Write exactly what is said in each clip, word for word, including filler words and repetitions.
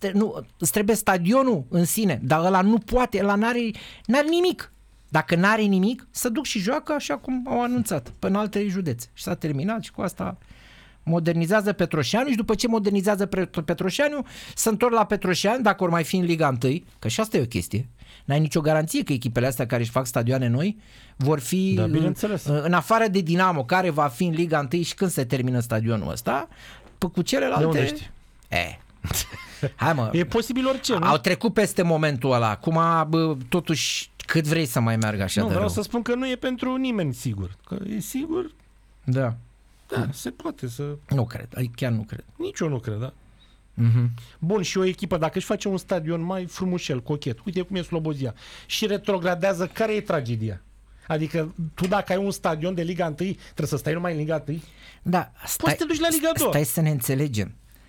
Îți, nu, îți trebuie stadionul în sine, dar ăla nu poate, ăla n-are, n-are nimic. Dacă n-are nimic, să duc și joacă așa cum au anunțat, până în alte județe. Și s-a terminat și cu asta modernizează Petroșeanu și după ce modernizează Petroșeanu, se întorc la Petroșeanu, dacă or mai fi în Liga unu, că și asta e o chestie. N-ai nicio garanție că echipele astea care își fac stadioane noi vor fi da, în, în afară de Dinamo, care va fi în Liga unu și când se termină stadionul ăsta, cu celelalte... De unde știi? E. Hai mă. E posibil orice, nu? Au trecut peste momentul ăla. Acum, bă, totuși, cât vrei să mai meargă așa nu, de vreau rău? să spun că nu e pentru nimeni sigur. Că e sigur... Da. Da, se poate să... Nu cred, chiar nu cred. Nici eu nu cred, da. Uh-huh. Bun, și o echipă, dacă își face un stadion mai frumușel, cochet, uite cum e Slobozia, și retrogradează, care e tragedia? Adică tu dacă ai un stadion de Liga unu, trebuie să stai numai în Liga unu? Da, stai, poți să te duci la Liga doi. Stai să ne înțelegem.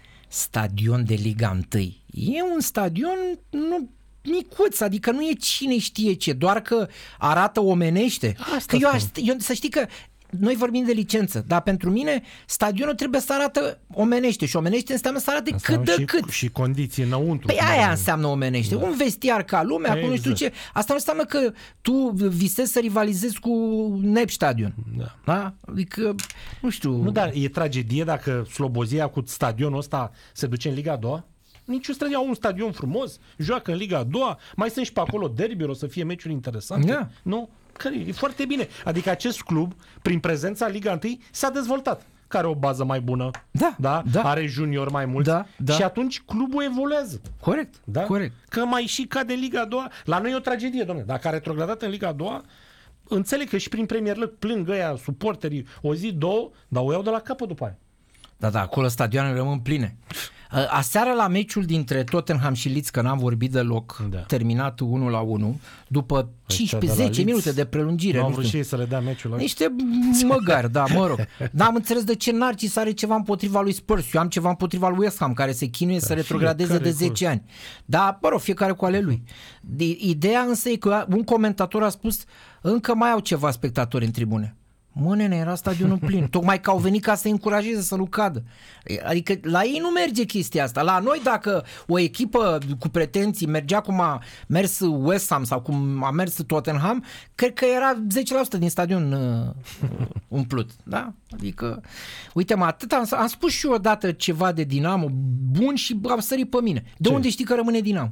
Stadion de Liga unu e un stadion nu micuț, adică nu e cine știe ce, doar că arată omenește. Că eu, aș, eu să știi că noi vorbim de licență, dar pentru mine stadionul trebuie să arată omenește și omenește înseamnă să arate cât de și, cât. Și condiții înăuntru. Păi aia înseamnă omenește. Da. Un vestiar ca lumea, exact. Acum nu știu ce. Asta nu înseamnă că tu visezi să rivalizezi cu Nepstadion. Da. Da? Adică, nu știu. Nu, dar e tragedie dacă Slobozia cu stadionul ăsta se duce în Liga a doua? Nici o au un stadion frumos, joacă în Liga a doua, mai sunt și pe acolo derby-uri, o să fie meciuri interesante. Da. Nu? Care e foarte bine. Adică acest club, prin prezența în Liga unu, s-a dezvoltat. Care o bază mai bună, da, da? Da. Are junior mai mulți, da, da. Și atunci clubul evoluează. Corect, da? corect. Că mai și cade în Liga a doua. La noi e o tragedie, domnule. Dacă a retrogradat în Liga a doua, înțeleg că și prin Premier League plâng ăia, suporterii, o zi, două, dar o iau de la capăt după aia. Da, da, acolo stadioanele rămân pline. Aseară la meciul dintre Tottenham și Leeds, că n-am vorbit deloc, da. Terminat unu la unu, după cincisprezece zece minute de prelungire. Nu am vrut și ei să le dea meciul ăla. Niște măgari, da, mă rog. N-am înțeles de ce Narcis are ceva împotriva lui Spurs. Eu am ceva împotriva lui West Ham, care se chinuie da, să retrogradeze de zece cu... ani. Da, mă rog, fiecare cu ale lui. Ideea însă e că un comentator a spus încă mai au ceva spectatori în tribune. Mă, nene, era stadionul plin. Tocmai că au venit ca să-i încurajeze să nu cadă. Adică la ei nu merge chestia asta. La noi, dacă o echipă cu pretenții mergea cum a mers West Ham sau cum a mers Tottenham, cred că era zece la sută din stadion uh, umplut. Da? Adică, uite-mă, atât am, am spus și eu odată ceva de Dinamo bun și a sărit pe mine. De Ce? Unde știi că rămâne Dinamo?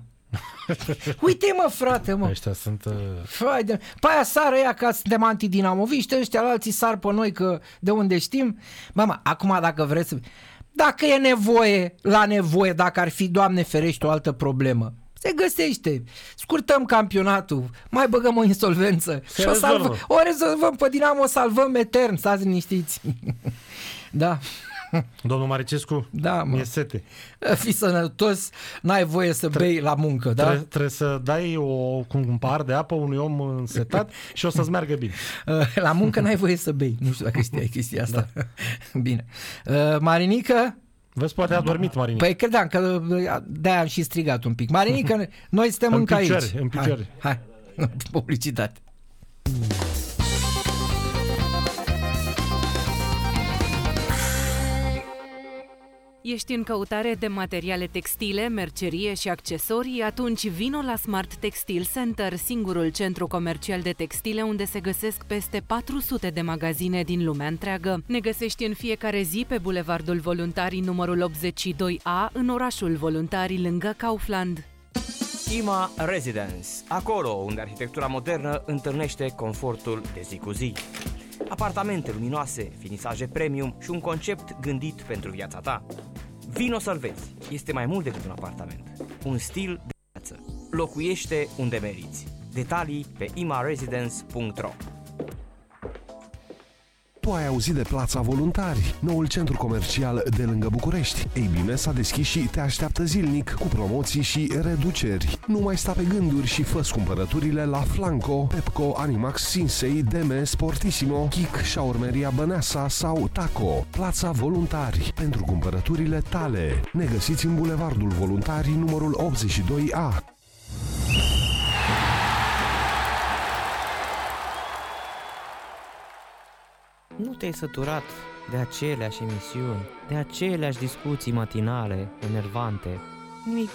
Uite mă, frate, mă. Ăștia sunt... Uh... Fai de... Păi aia sară ea că suntem antidinamoviști, ăștia alții sar pe noi că de unde știm. Bă, mă, acum dacă vreți să... Dacă e nevoie, la nevoie, dacă ar fi, Doamne ferește, o altă problemă, se găsește. Scurtăm campionatul, mai băgăm o insolvență se și o, salvăm, o rezolvăm pe Dinamo, o salvăm etern, stați liniștiți. Da. Domnul Maricescu, da, mă. E sete. Fii sănătos, n-ai voie să Tre- bei la muncă, da? Trebuie, trebuie să dai o, un pahar de apă unui om însetat și o să-ți meargă bine. La muncă n-ai voie să bei. Nu știu dacă știai chestia asta. Da. Bine. Marinică? Vezi, poate a dormit Marinică. Păi credeam că de-aia am și strigat un pic. Marinică, noi suntem în încă picioare, aici. În picioare. Hai, hai. Publicitate. Ești în căutare de materiale textile, mercerie și accesorii? Atunci vino la Smart Textile Center, singurul centru comercial de textile unde se găsesc peste patru sute de magazine din lumea întreagă. Ne găsești în fiecare zi pe Bulevardul Voluntarii numărul optzeci și doi A, în orașul Voluntarii, lângă Kaufland. Ima Residence, acolo unde arhitectura modernă întâlnește confortul de zi cu zi. Apartamente luminoase, finisaje premium și un concept gândit pentru viața ta. Vino să-l vezi. Este mai mult decât un apartament. Un stil de viață. Locuiește unde meriți. Detalii pe ima residence punct ro. Tu ai auzit de Plața Voluntari, noul centru comercial de lângă București. Ei bine, s-a deschis și te așteaptă zilnic cu promoții și reduceri. Nu mai sta pe gânduri și fă cumpărăturile la Flanco, Pepco, Animax, Sinsei, Deme, Sportissimo, Kik, Shaurmeria Băneasa sau Taco. Plața Voluntari, pentru cumpărăturile tale. Ne găsiți în Bulevardul Voluntarii numărul optzeci și doi A. Nu te-ai săturat de aceleași emisiuni, de aceleași discuții matinale, enervante? Nimic